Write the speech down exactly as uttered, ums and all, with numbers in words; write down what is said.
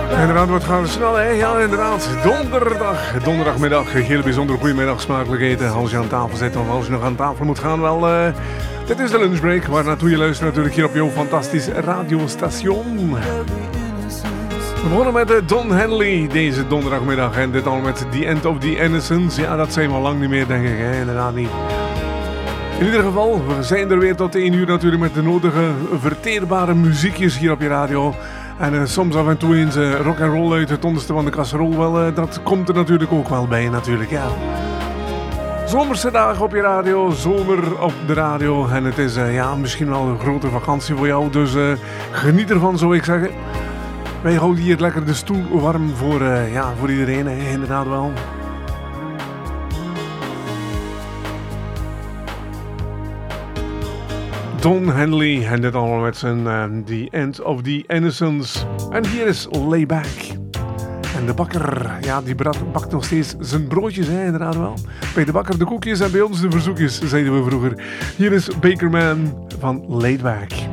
Inderdaad, wat gaan we snel, hè? Ja, inderdaad. Donderdag, donderdagmiddag. Heel bijzonder goedemiddag, smakelijk eten. Als je aan tafel zit of als je nog aan tafel moet gaan, wel... Uh, dit is de lunchbreak, waar naartoe je luistert natuurlijk hier op jouw fantastisch radiostation. We begonnen met uh, Don Henley deze donderdagmiddag. En dit al met The End of the Innocence. Ja, dat zijn we al lang niet meer, denk ik. Hè? Inderdaad niet. In ieder geval, we zijn er weer tot één uur natuurlijk met de nodige verteerbare muziekjes hier op je radio. En uh, soms af en toe eens uh, rock and roll uit het onderste van de kasserol. Wel, uh, dat komt er natuurlijk ook wel bij, natuurlijk, ja. Zomerse dagen op je radio, zomer op de radio. En het is uh, ja, misschien wel een grote vakantie voor jou, dus uh, geniet ervan, zou ik zeggen. Wij houden hier lekker de stoel warm voor, uh, ja, voor iedereen, hè, inderdaad wel. Don Henley en dit allemaal met zijn uh, The End of the Innocence. En hier is Layback. En de bakker, ja, die bakt nog steeds zijn broodjes, hè, inderdaad wel. Bij de bakker de koekjes en bij ons de verzoekjes, zeiden we vroeger. Hier is Bakerman van Layback.